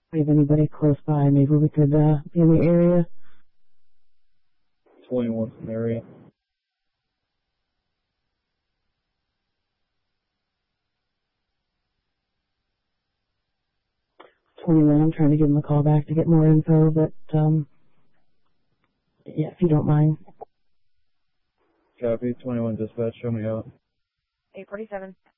Do you have anybody close by? Maybe we could be in the area. 21's in the area. 21, I'm trying to give him a call back to get more info, but, yeah, if you don't mind. Copy, 21 dispatch, show me out. 847.